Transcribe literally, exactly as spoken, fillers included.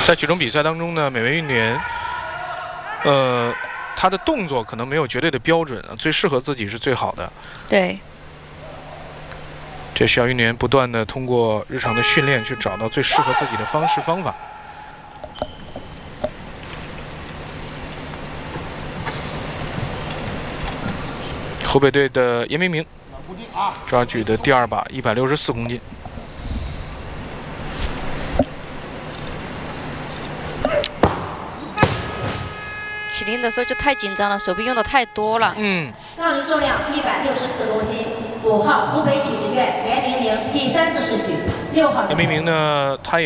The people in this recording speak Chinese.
在举重比赛当中呢，每位运动员，呃，他的动作可能没有绝对的标准，最适合自己是最好的。 对。 这需要运动员不断的通过日常的训练去找到最适合自己的方式方法。湖北队的严明明抓举的第二把，一百六十四公斤。 起领的时候就太紧张了，手臂用的太多了。 嗯。 杠铃重量一百六十四公斤，五号湖北体制院严明明第三次试举，六号。 严明明呢，他也。